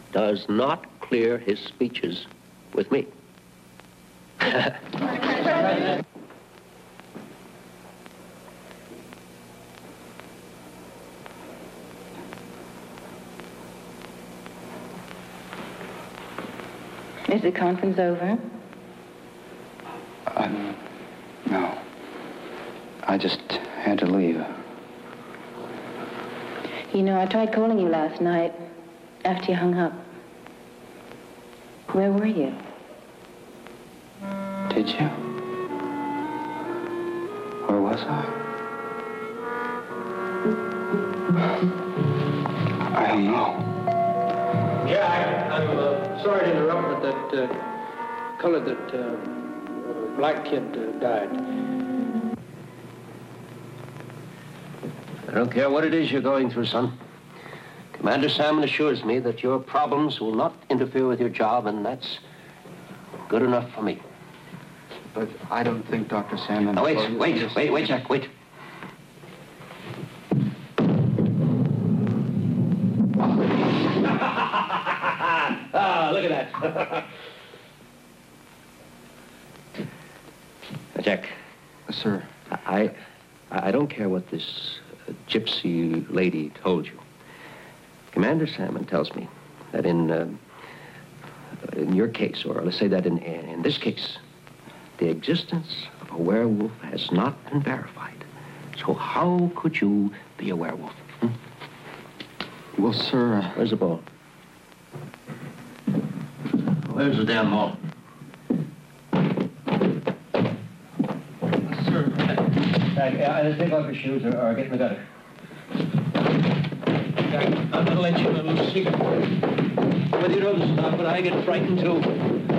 does not clear his speeches with me. Is the conference over? No. I just had to leave. You know, I tried calling you last night after you hung up. Where were you? Did you? Where was I? I don't know. Yeah, I'm sorry to interrupt, but that black kid died. I don't care what it is you're going through, son. Commander Salmon assures me that your problems will not interfere with your job, and that's good enough for me. But I don't think Dr. Salmon... Now, wait, Jack, wait. Look at that. Jack. Sir. I don't care what this gypsy lady told you. Commander Salmon tells me that in your case, or let's say that in this case, the existence of a werewolf has not been verified. So how could you be a werewolf? Well, sir... Where's the ball? Where's the damn ball? Sir... Take off your shoes or get in the gutter. I'm going to let you in a little secret. Whether you know this or not, but I get frightened, too.